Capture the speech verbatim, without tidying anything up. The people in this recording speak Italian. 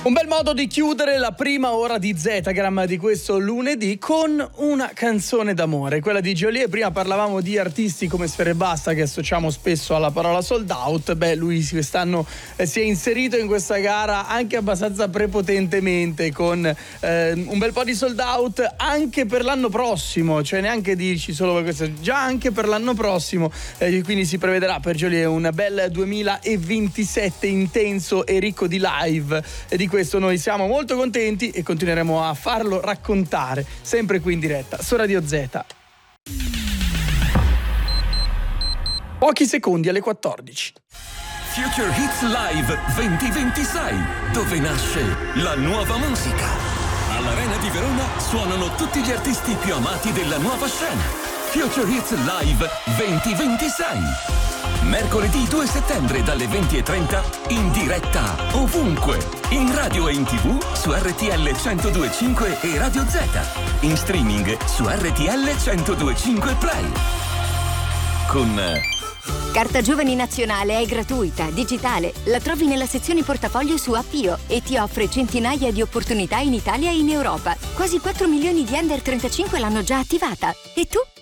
Un bel modo di chiudere la prima ora di Zetagram di questo lunedì con una canzone d'amore, quella di Geolier. Prima parlavamo di artisti come Sfera Ebbasta che associamo spesso alla parola sold out. Beh, lui quest'anno eh, si è inserito in questa gara anche abbastanza prepotentemente con eh, un bel po' di sold out anche per l'anno prossimo, cioè neanche dirci solo per questo, già anche per l'anno prossimo, eh, quindi si prevederà per Geolier un bel duemilaventisette intenso e ricco di live, e di questo noi siamo molto contenti e continueremo a farlo raccontare sempre qui in diretta su Radio Z. Pochi secondi alle quattordici. Future Hits Live duemilaventisei, dove nasce la nuova musica. All'Arena di Verona suonano tutti gli artisti più amati della nuova scena. Future Hits Live duemilaventisei. Mercoledì due settembre dalle venti e trenta in diretta ovunque, in radio e in tv su R T L centodue e cinque e Radio Z, in streaming su R T L centodue e cinque Play. Con Carta Giovani Nazionale è gratuita, digitale, la trovi nella sezione portafoglio su Appio e ti offre centinaia di opportunità in Italia e in Europa. Quasi quattro milioni di under trentacinque l'hanno già attivata. E tu?